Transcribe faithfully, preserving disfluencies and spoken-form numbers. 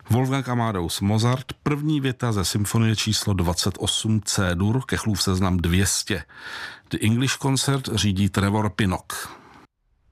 Wolfgang Amadeus Mozart, první věta ze symfonie číslo dvacet osm C-dur, Kechlův seznam dvě stě. The English Concert řídí Trevor Pinnock.